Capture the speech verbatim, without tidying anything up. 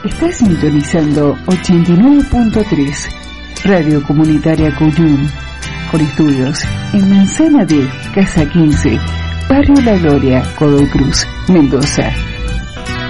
Está sintonizando ochenta y nueve punto tres, Radio Comunitaria Cuyum, con estudios en Manzana D, Casa quince, Barrio La Gloria, Godoy Cruz, Mendoza.